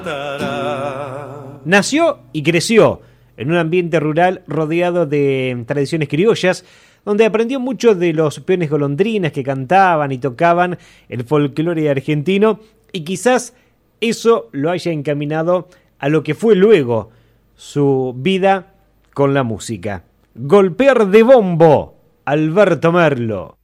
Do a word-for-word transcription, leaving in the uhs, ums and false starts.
Nació y creció en un ambiente rural rodeado de tradiciones criollas, donde aprendió mucho de los peones golondrinas que cantaban y tocaban el folclore argentino, y quizás eso lo haya encaminado a lo que fue luego su vida con la música. Golpear de bombo, Alberto Merlo.